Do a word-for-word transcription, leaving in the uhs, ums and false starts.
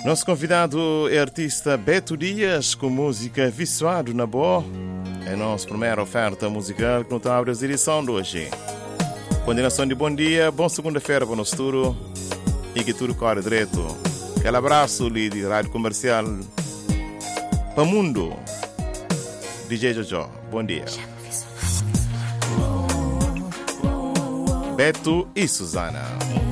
Nosso convidado é artista Beto Dias, com música Viciado na Boa. É nossa primeira oferta musical que não abre a edição de hoje. Continuação de bom dia, bom segunda-feira para o nosso futuro e que tudo corre direito. Aquele abraço ali de rádio comercial para o mundo. D J Jojo, bom dia. Beto e Susana.